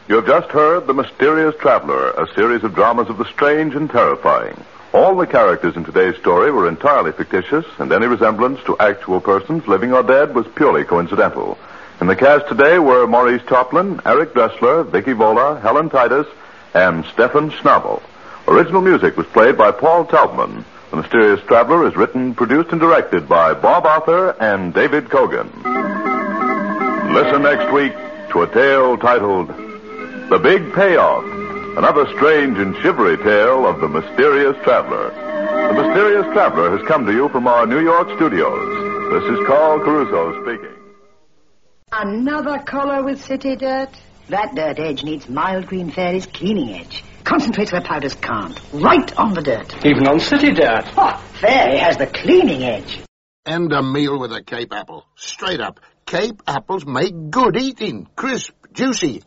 You have just heard The Mysterious Traveler, a series of dramas of the strange and terrifying. All the characters in today's story were entirely fictitious, and any resemblance to actual persons, living or dead, was purely coincidental. In the cast today were Maurice Toplin, Eric Dressler, Vicky Vola, Helen Titus, and Stefan Schnabel. Original music was played by Paul Taubman. The Mysterious Traveler is written, produced, and directed by Bob Arthur and David Kogan. Listen next week to a tale titled The Big Payoff, another strange and shivery tale of The Mysterious Traveler. The Mysterious Traveler has come to you from our New York studios. This is Carl Caruso speaking. Another collar with city dirt? That dirt edge needs Mild Green Fairy's cleaning edge. Concentrates where powders can't. Right on the dirt. Even on city dirt. Oh, Fairy has the cleaning edge. And a meal with a Cape apple. Straight up. Cape apples make good eating. Crisp, juicy.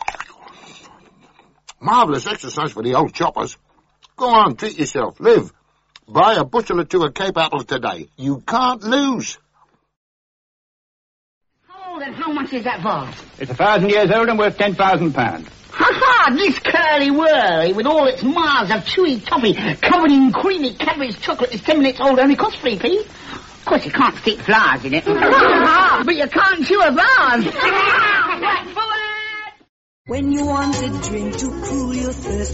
Marvellous exercise for the old choppers. Go on, treat yourself. Live. Buy a bushel or two of Cape apples today. You can't lose. How old and how much is that vase? It's 1,000 years old and worth £10,000. Ha-ha! This curly-whirly, with all its miles of chewy toffee covered in creamy Cadbury's chocolate, is 10 minutes old, only costs 3p. Of course, you can't stick flowers in it. But you can't chew a vase. When you want a drink to cool your thirst,